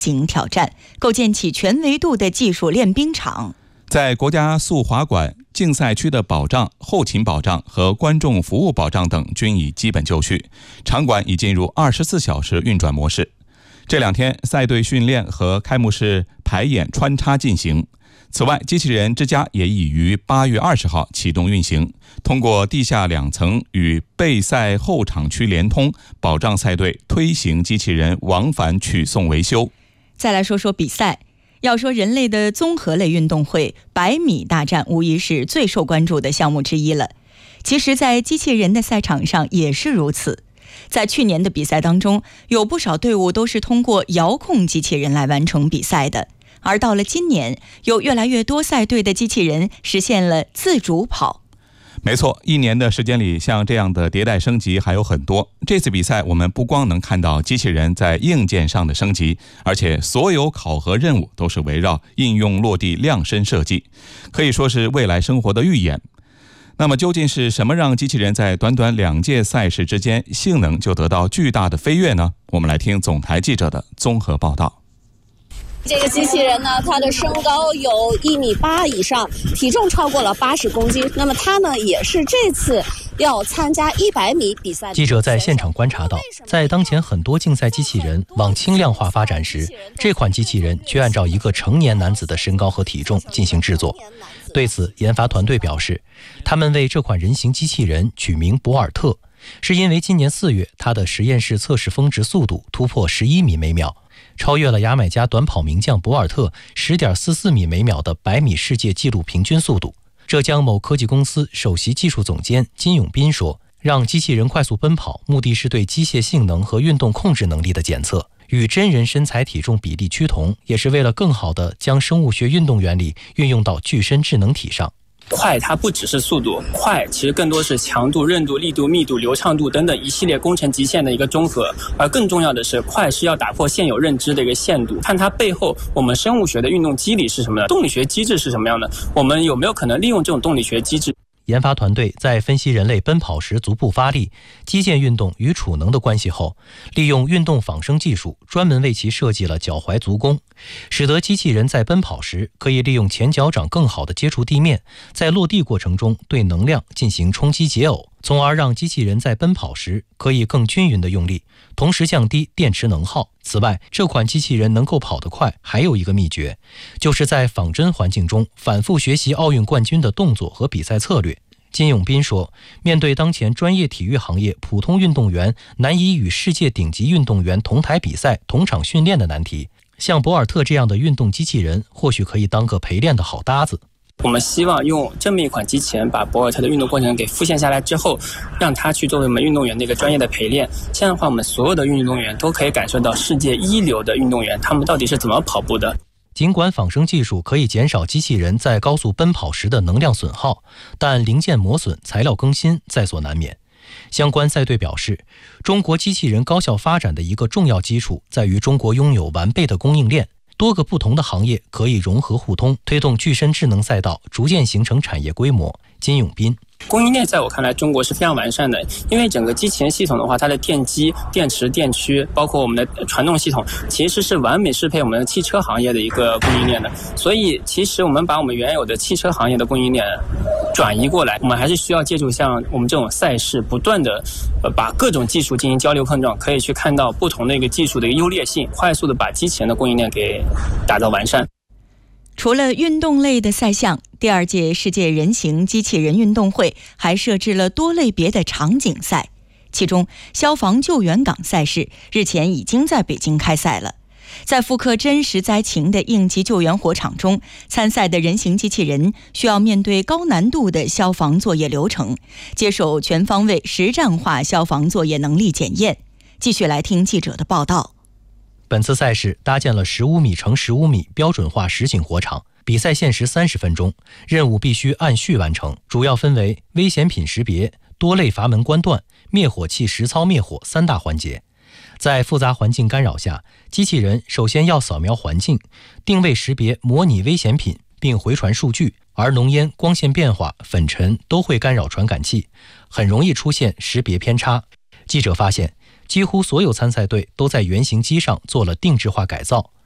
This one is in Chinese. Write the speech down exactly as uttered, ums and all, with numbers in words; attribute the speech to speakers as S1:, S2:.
S1: 进行挑战，构建起全维度的技术练兵场。
S2: 在国家速滑馆，竞赛区的保障、后勤保障和观众服务保障等均已基本就绪，场馆已进入二十四小时运转模式。这两天，赛队训练和开幕式排演穿插进行。此外，机器人之家也已于八月二十号启动运行，通过地下两层与备赛候场区连通，保障赛队推行机器人往返取送维修。
S1: 再来说说比赛。要说人类的综合类运动会，百米大战无疑是最受关注的项目之一了。其实在机器人的赛场上也是如此。在去年的比赛当中，有不少队伍都是通过遥控机器人来完成比赛的。而到了今年，有越来越多赛队的机器人实现了自主跑。
S2: 没错，一年的时间里，像这样的迭代升级还有很多。这次比赛我们不光能看到机器人在硬件上的升级，而且所有考核任务都是围绕应用落地量身设计，可以说是未来生活的预演。那么究竟是什么让机器人在短短两届赛事之间性能就得到巨大的飞跃呢？我们来听总台记者的综合报道。
S3: 这个机器人呢，它的身高有一米八以上，体重超过了八十公斤。那么它呢，也是这次要参加一百米比赛的。
S4: 记者在现场观察到，在当前很多竞赛机器人往轻量化发展时，这款机器人却按照一个成年男子的身高和体重进行制作。对此，研发团队表示，他们为这款人形机器人取名博尔特，是因为今年四月它的实验室测试峰值速度突破十一米每秒。超越了牙买加短跑名将博尔特 十点四四米每秒的百米世界纪录平均速度。浙江某科技公司首席技术总监金永斌说，让机器人快速奔跑，目的是对机械性能和运动控制能力的检测，与真人身材体重比例趋同，也是为了更好地将生物学运动原理运用到具身智能体上。
S5: 快它不只是速度，快其实更多是强度、韧度、力度、密度、流畅度等等一系列工程极限的一个综合。而更重要的是，快是要打破现有认知的一个限度，看它背后我们生物学的运动机理是什么样的，动力学机制是什么样的，我们有没有可能利用这种动力学机制。
S4: 研发团队在分析人类奔跑时足部发力、肌腱运动与储能的关系后，利用运动仿生技术专门为其设计了脚踝足弓，使得机器人在奔跑时可以利用前脚掌更好地接触地面，在落地过程中对能量进行冲击解耦，从而让机器人在奔跑时可以更均匀地用力，同时降低电池能耗。此外，这款机器人能够跑得快还有一个秘诀，就是在仿真环境中反复学习奥运冠军的动作和比赛策略。金永斌说，面对当前专业体育行业普通运动员难以与世界顶级运动员同台比赛、同场训练的难题，像博尔特这样的运动机器人或许可以当个陪练的好搭子。
S5: 我们希望用这么一款机器人把博尔特的运动过程给复现下来之后，让它去作为我们运动员的一个专业的陪练。这样的话，我们所有的运动员都可以感受到世界一流的运动员他们到底是怎么跑步的。
S4: 尽管仿生技术可以减少机器人在高速奔跑时的能量损耗，但零件磨损、材料更新在所难免。相关赛队表示，中国机器人高效发展的一个重要基础在于中国拥有完备的供应链，多个不同的行业可以融合互通，推动具身智能赛道逐渐形成产业规模。金永斌，
S5: 供应链在我看来中国是非常完善的，因为整个机器人系统的话，它的电机、电池、电驱，包括我们的传动系统，其实是完美适配我们的汽车行业的一个供应链的。所以其实我们把我们原有的汽车行业的供应链转移过来，我们还是需要借助像我们这种赛事，不断的呃把各种技术进行交流碰撞，可以去看到不同的一个技术的一个优劣性，快速的把机器人的供应链给打造完善。
S1: 除了运动类的赛项，第二届世界人形机器人运动会还设置了多类别的场景赛，其中消防救援岗赛事日前已经在北京开赛了。在复刻真实灾情的应急救援火场中，参赛的人形机器人需要面对高难度的消防作业流程，接受全方位实战化消防作业能力检验。继续来听记者的报道。
S4: 本次赛事搭建了十五米乘十五米标准化实景火场，比赛限时三十分钟，任务必须按序完成，主要分为危险品识别、多类阀门关断、灭火器实操灭火三大环节。在复杂环境干扰下，机器人首先要扫描环境，定位识别模拟危险品，并回传数据，而浓烟、光线变化、粉尘都会干扰传感器，很容易出现识别偏差。记者发现，几乎所有参赛队都在原型机上做了定制化改造，